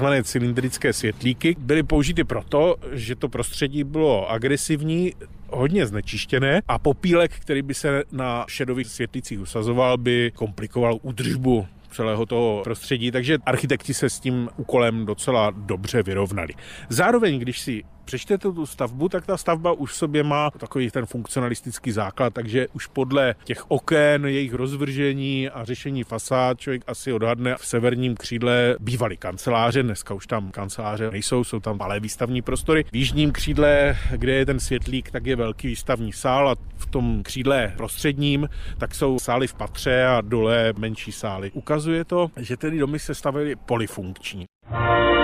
takzvané cylindrické světlíky. Byly použity proto, že to prostředí bylo agresivní, hodně znečištěné a popílek, který by se na šedových světlících usazoval, by komplikoval údržbu celého toho prostředí, takže architekti se s tím úkolem docela dobře vyrovnali. Zároveň, když si přečtete tu stavbu, tak ta stavba už v sobě má takový ten funkcionalistický základ, takže už podle těch oken, jejich rozvržení a řešení fasád člověk asi odhadne v severním křídle bývaly kanceláře, dneska už tam kanceláře nejsou, jsou tam malé výstavní prostory. V jižním křídle, kde je ten světlík, tak je velký výstavní sál a v tom křídle prostředním tak jsou sály v patře a dole menší sály. Ukazuje to, že tedy domy se stavěly polyfunkční.